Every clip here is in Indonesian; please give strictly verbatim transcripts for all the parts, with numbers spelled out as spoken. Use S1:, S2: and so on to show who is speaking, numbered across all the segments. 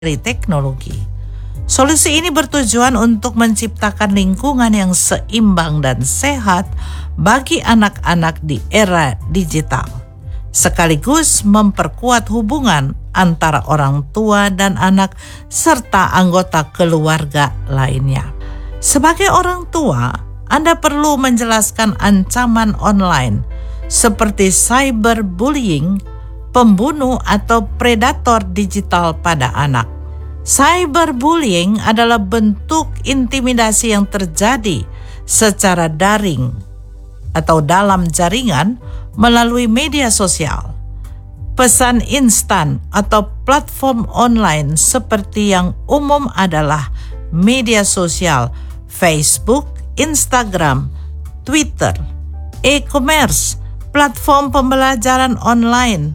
S1: dari teknologi. Solusi ini bertujuan untuk menciptakan lingkungan yang seimbang dan sehat bagi anak-anak di era digital, sekaligus memperkuat hubungan antara orang tua dan anak serta anggota keluarga lainnya. Sebagai orang tua, Anda perlu menjelaskan ancaman online seperti cyberbullying, pembunuh atau predator digital pada anak. Cyberbullying adalah bentuk intimidasi yang terjadi secara daring atau dalam jaringan melalui media sosial, pesan instan atau platform online seperti yang umum adalah media sosial Facebook, Instagram, Twitter, e-commerce, platform pembelajaran online,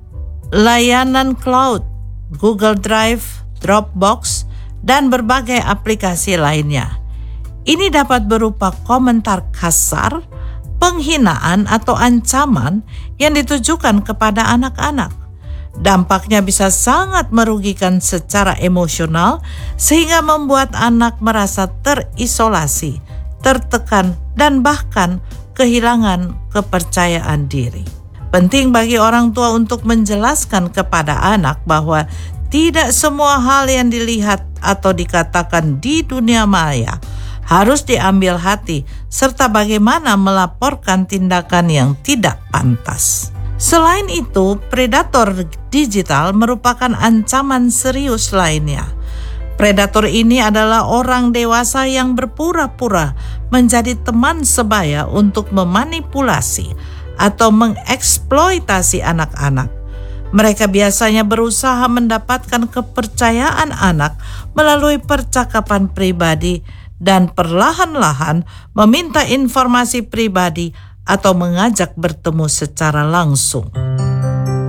S1: layanan cloud, Google Drive, Dropbox, dan berbagai aplikasi lainnya. Ini dapat berupa komentar kasar, penghinaan atau ancaman yang ditujukan kepada anak-anak. Dampaknya bisa sangat merugikan secara emosional sehingga membuat anak merasa terisolasi, tertekan, dan bahkan kehilangan kepercayaan diri. Penting bagi orang tua untuk menjelaskan kepada anak bahwa tidak semua hal yang dilihat atau dikatakan di dunia maya harus diambil hati, serta bagaimana melaporkan tindakan yang tidak pantas. Selain itu, predator digital merupakan ancaman serius lainnya. Predator ini adalah orang dewasa yang berpura-pura menjadi teman sebaya untuk memanipulasi atau mengeksploitasi anak-anak. Mereka biasanya berusaha mendapatkan kepercayaan anak melalui percakapan pribadi dan perlahan-lahan meminta informasi pribadi atau mengajak bertemu secara langsung.